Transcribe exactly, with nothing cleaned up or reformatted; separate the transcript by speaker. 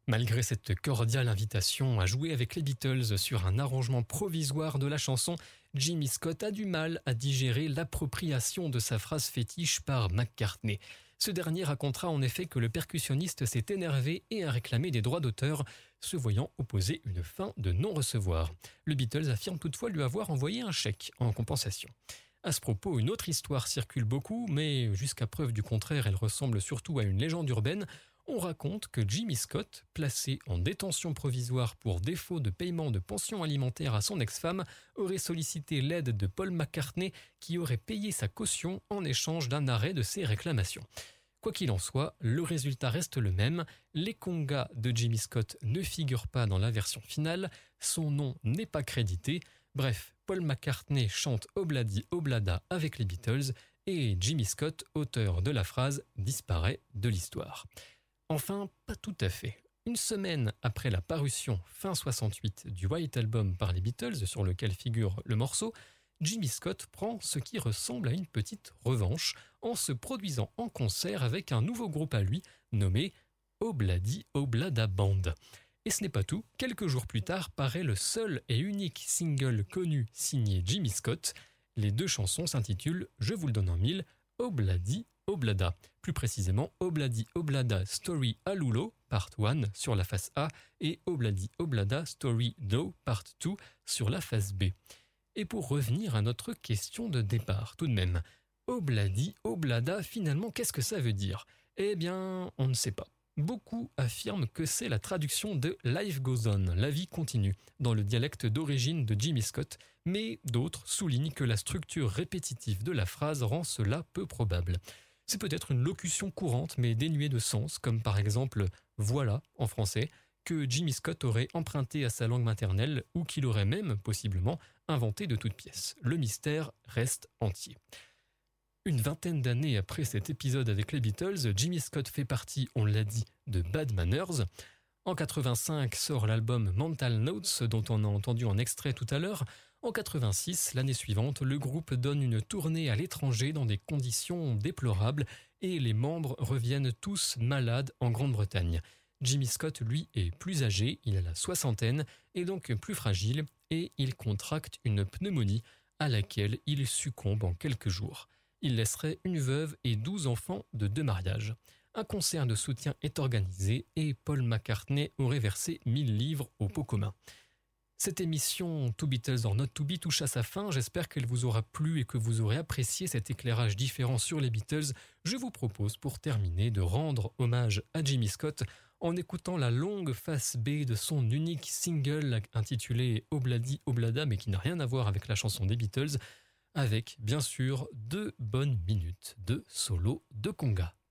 Speaker 1: Malgré cette cordiale invitation à jouer avec les Beatles sur un arrangement provisoire de la chanson, Jimmy Scott a du mal à digérer l'appropriation de sa phrase fétiche par McCartney. Ce dernier racontera en effet que le percussionniste s'est énervé et a réclamé des droits d'auteur, se voyant opposer une fin de non-recevoir. Le Beatles affirme toutefois lui avoir envoyé un chèque en compensation. À ce propos, une autre histoire circule beaucoup, mais jusqu'à preuve du contraire, elle ressemble surtout à une légende urbaine. On raconte que Jimmy Scott, placé en détention provisoire pour défaut de paiement de pension alimentaire à son ex-femme, aurait sollicité l'aide de Paul McCartney qui aurait payé sa caution en échange d'un arrêt de ses réclamations. Quoi qu'il en soit, le résultat reste le même. Les congas de Jimmy Scott ne figurent pas dans la version finale, son nom n'est pas crédité. Bref, Paul McCartney chante Obladi Oblada avec les Beatles et Jimmy Scott, auteur de la phrase, disparaît de l'histoire. Enfin, pas tout à fait. Une semaine après la parution fin soixante-huit du White Album par les Beatles, sur lequel figure le morceau, Jimmy Scott prend ce qui ressemble à une petite revanche en se produisant en concert avec un nouveau groupe à lui nommé Obladi Oblada Band. Et ce n'est pas tout, quelques jours plus tard paraît le seul et unique single connu signé Jimmy Scott. Les deux chansons s'intitulent, je vous le donne en mille, Obladi Oblada, plus précisément Obladi Oblada Story Alulo, part un sur la face A, et Obladi Oblada Story Do, part deux sur la face B. Et pour revenir à notre question de départ, tout de même, Obladi Oblada, finalement, qu'est-ce que ça veut dire ? Eh bien, on ne sait pas. Beaucoup affirment que c'est la traduction de Life Goes On, la vie continue, dans le dialecte d'origine de Jimmy Scott, mais d'autres soulignent que la structure répétitive de la phrase rend cela peu probable. C'est peut-être une locution courante mais dénuée de sens, comme par exemple « voilà » en français, que Jimmy Scott aurait emprunté à sa langue maternelle ou qu'il aurait même, possiblement, inventé de toutes pièces. Le mystère reste entier. Une vingtaine d'années après cet épisode avec les Beatles, Jimmy Scott fait partie, on l'a dit, de Bad Manners. En quatre-vingt-cinq sort l'album Mental Notes, dont on a entendu un extrait tout à l'heure. En quatre-vingt-six, l'année suivante, le groupe donne une tournée à l'étranger dans des conditions déplorables et les membres reviennent tous malades en Grande-Bretagne. Jimmy Scott, lui, est plus âgé, il a la soixantaine, et donc plus fragile, et il contracte une pneumonie à laquelle il succombe en quelques jours. Il laisserait une veuve et douze enfants de deux mariages. Un concert de soutien est organisé et Paul McCartney aurait versé mille livres au pot commun. Cette émission Two Beatles or Not To Be touche à sa fin. J'espère qu'elle vous aura plu et que vous aurez apprécié cet éclairage différent sur les Beatles. Je vous propose pour terminer de rendre hommage à Jimmy Scott en écoutant la longue face B de son unique single intitulé Obladi Oblada, mais qui n'a rien à voir avec la chanson des Beatles, avec bien sûr deux bonnes minutes de solo de conga.